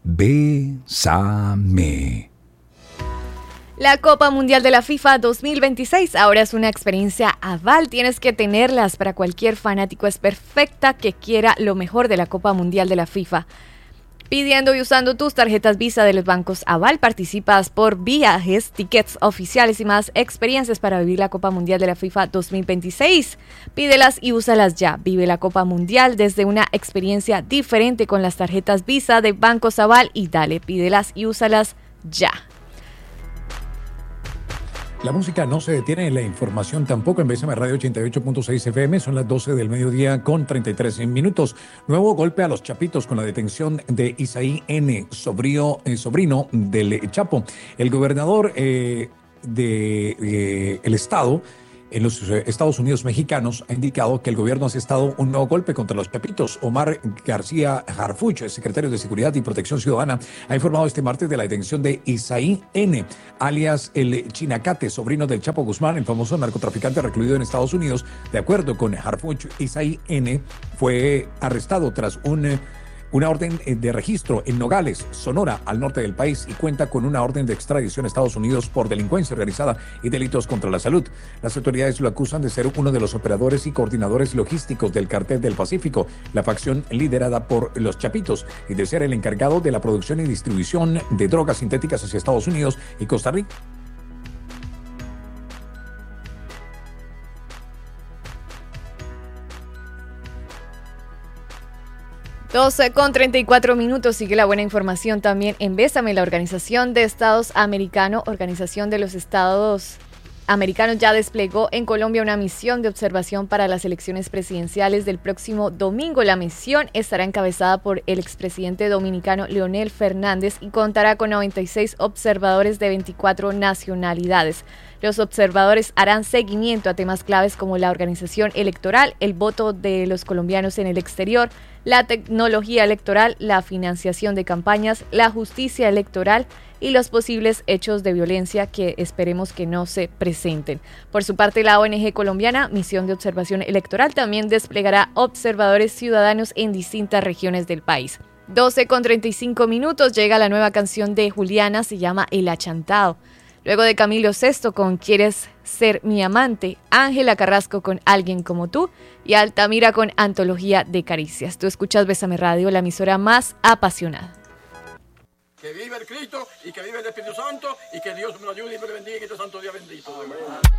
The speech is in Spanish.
Bésame. La Copa Mundial de la FIFA 2026 ahora es una experiencia Aval. Tienes que tenerlas para cualquier fanático. Es perfecta que quiera lo mejor de la Copa Mundial de la FIFA. Pidiendo y usando tus tarjetas Visa de los bancos Aval, participas por viajes, tickets oficiales y más experiencias para vivir la Copa Mundial de la FIFA 2026. Pídelas y úsalas ya. Vive la Copa Mundial desde una experiencia diferente con las tarjetas Visa de bancos Aval y dale, pídelas y úsalas ya. La música no se detiene, la información tampoco. En Bésame Radio 88.6 FM, son las 12 del mediodía con 33 minutos. Nuevo golpe a los Chapitos con la detención de Isaí N., sobrino del Chapo. El gobernador del estado, en los Estados Unidos mexicanos, ha indicado que el gobierno ha asestado un nuevo golpe contra los Chapitos. Omar García Harfuch, el secretario de Seguridad y Protección Ciudadana, ha informado este martes de la detención de Isaí N., alias el Chinacate, sobrino del Chapo Guzmán, el famoso narcotraficante recluido en Estados Unidos. De acuerdo con Harfuch, Isaí N. fue arrestado tras una orden de registro en Nogales, Sonora, al norte del país, y cuenta con una orden de extradición a Estados Unidos por delincuencia organizada y delitos contra la salud. Las autoridades lo acusan de ser uno de los operadores y coordinadores logísticos del Cartel del Pacífico, la facción liderada por los Chapitos, y de ser el encargado de la producción y distribución de drogas sintéticas hacia Estados Unidos y Costa Rica. 12:34 sigue la buena información también en Bésame. La Organización de Estados Americanos, Organización de los Estados Americanos, ya desplegó en Colombia una misión de observación para las elecciones presidenciales del próximo domingo. La misión estará encabezada por el expresidente dominicano Leonel Fernández y contará con 96 observadores de 24 nacionalidades. Los observadores harán seguimiento a temas claves como la organización electoral, el voto de los colombianos en el exterior, la tecnología electoral, la financiación de campañas, la justicia electoral y los posibles hechos de violencia que esperemos que no se presenten. Por su parte, la ONG colombiana Misión de Observación Electoral también desplegará observadores ciudadanos en distintas regiones del país. 12:35 llega la nueva canción de Juliana, se llama El Achantado. Luego de Camilo VI con Quieres ser mi amante, Ángela Carrasco con Alguien como tú y Altamira con Antología de Caricias. Tú escuchas Bésame Radio, la emisora más apasionada. Que vive el Cristo y que vive el Espíritu Santo y que Dios me lo ayude y me lo bendiga y que este santo día bendito.